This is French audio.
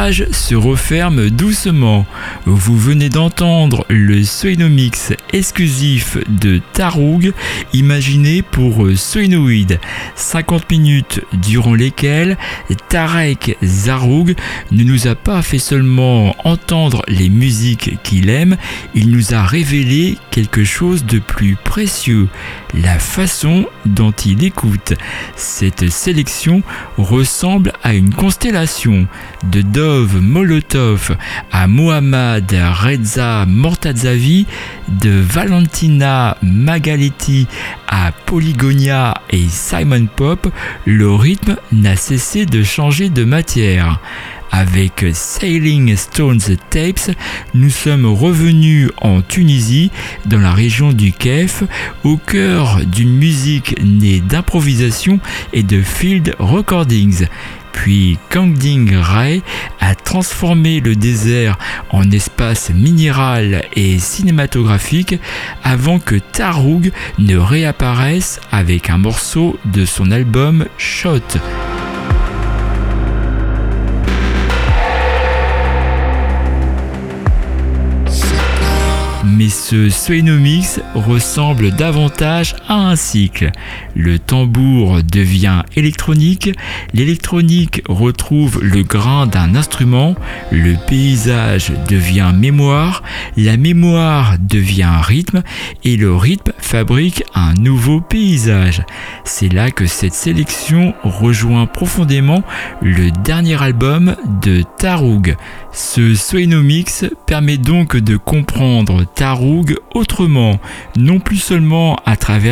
page se referme doucement. Vous venez d'entendre le Soinomix exclusif de Taroug, imaginé pour Soinoid. 50 minutes durant lesquelles Tarek Zaroug ne nous a pas fait seulement entendre les musiques qu'il aime, il nous a révélé quelque chose de plus précieux, la façon dont il écoute. Cette sélection ressemble à une constellation, de Dove Molotov à Mohammad Reza Mortazavi, de Valentina Magaletti à Polygonia et Simon Pop, le rythme n'a cessé de changer de matière. Avec Sailing Stones Tapes, nous sommes revenus en Tunisie, dans la région du Kef, au cœur d'une musique née d'improvisation et de field recordings. Puis Kangding Ray a transformé le désert en espace minéral et cinématographique avant que Taroug ne réapparaisse avec un morceau de son album Shot. Mais ce Soinomix ressemble davantage à un cycle. Le tambour devient électronique, l'électronique retrouve le grain d'un instrument, le paysage devient mémoire, la mémoire devient rythme et le rythme fabrique un nouveau paysage. C'est là que cette sélection rejoint profondément le dernier album de Taroug. Ce Soinomix permet donc de comprendre Taroug autrement, non plus seulement à travers